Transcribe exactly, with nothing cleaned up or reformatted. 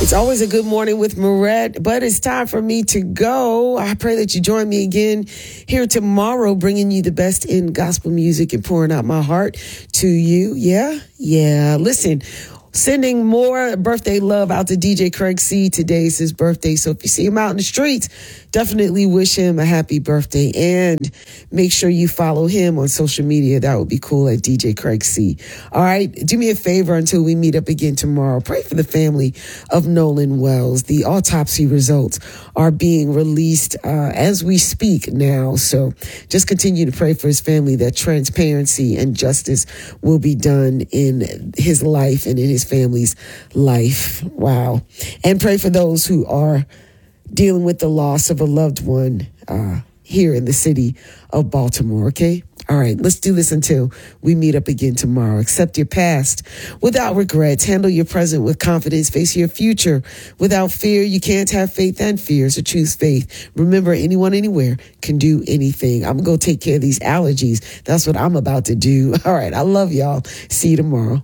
It's always a good morning with Marette, but it's time for me to go. I pray that you join me again here tomorrow, bringing you the best in gospel music and pouring out my heart to you. Yeah, yeah. Listen, sending more birthday love out to D J Craig C. Today is his birthday, so if you see him out in the streets, definitely wish him a happy birthday and make sure you follow him on social media. That would be cool at D J Craig C. All right, do me a favor until we meet up again tomorrow. Pray for the family of Nolan Wells. The autopsy results are being released uh, as we speak now, so just continue to pray for his family that transparency and justice will be done in his life and in his family's life. Wow. And pray for those who are dealing with the loss of a loved one uh, here in the city of Baltimore, okay? All right, let's do this until we meet up again tomorrow. Accept your past without regrets. Handle your present with confidence. Face your future without fear. You can't have faith and fear, so choose faith. Remember, anyone, anywhere can do anything. I'm going to go take care of these allergies. That's what I'm about to do. All right, I love y'all. See you tomorrow.